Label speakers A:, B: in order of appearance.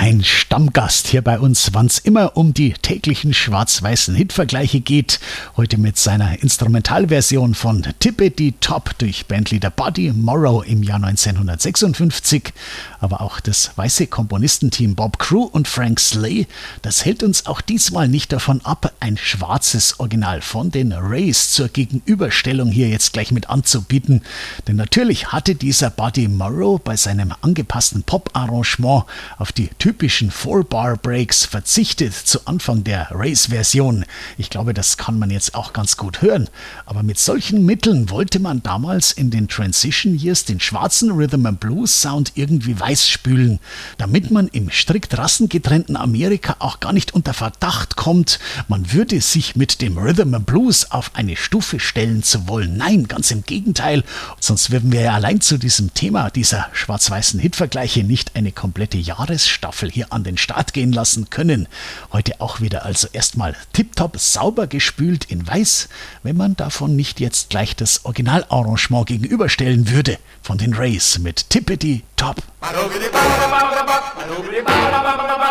A: Ein Stammgast hier bei uns, wann's immer um die täglichen schwarz-weißen Hitvergleiche geht. Heute mit seiner Instrumentalversion von Tippity Top durch Bandleader Buddy Morrow im Jahr 1956. Aber auch das weiße Komponistenteam Bob Crew und Frank Slay, das hält uns auch diesmal nicht davon ab, ein schwarzes Original von den Rays zur Gegenüberstellung hier jetzt gleich mit anzubieten. Denn natürlich hatte dieser Buddy Morrow bei seinem angepassten Pop-Arrangement auf die typischen 4-Bar-Breaks verzichtet zu Anfang der Rays-Version. Ich glaube, das kann man jetzt auch ganz gut hören. Aber mit solchen Mitteln wollte man damals in den Transition Years den schwarzen Rhythm and Blues Sound irgendwie weiß spülen, damit man im strikt rassengetrennten Amerika auch gar nicht unter Verdacht kommt, man würde sich mit dem Rhythm and Blues auf eine Stufe stellen zu wollen. Nein, ganz im Gegenteil. Sonst würden wir ja allein zu diesem Thema dieser schwarz-weißen Hitvergleiche nicht eine komplette Jahresstaffel hier an den Start gehen lassen können. Heute auch wieder also erstmal tipptopp sauber gespült in weiß, wenn man davon nicht jetzt gleich das Originalarrangement gegenüberstellen würde von den Rays mit Tippity Top.